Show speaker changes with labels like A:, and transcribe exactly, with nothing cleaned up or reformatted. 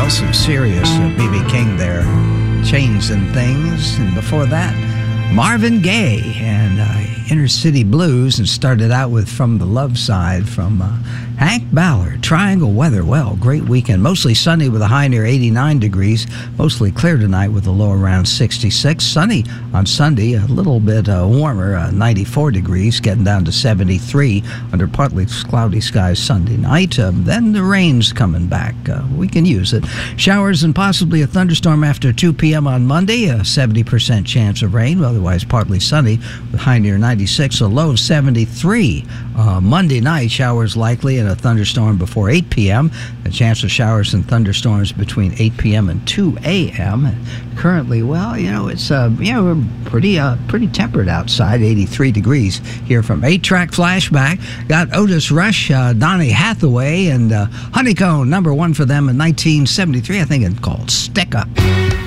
A: well, some serious uh, B B King there. Chains and Things. And before that, Marvin Gaye and uh, Inner City Blues, and started out with From the Love Side from uh, Hank Ballard. Triangle weather, well, great weekend. Mostly sunny with a high near eighty-nine degrees. Mostly clear tonight with a low around sixty-six. Sunny on Sunday, a little bit uh, warmer, uh, ninety-four degrees, getting down to seventy-three under partly cloudy skies Sunday night. Um, then the rain's coming back. Uh, we can use it. Showers and possibly a thunderstorm after two p.m. on Monday. A seventy percent chance of rain, otherwise partly sunny with high near ninety-six, a low of seventy-three. Uh, Monday night, showers likely and a thunderstorm before eight p.m. A chance of showers and thunderstorms between eight p.m. and two a.m. Currently, well, you know, it's uh, you know, pretty uh, pretty temperate outside, eighty-three degrees. Here from eight track Flashback, got Otis Rush, uh, Donny Hathaway, and uh, Honeycomb, number one for them in nineteen seventy-three, I think it's called Stick Up.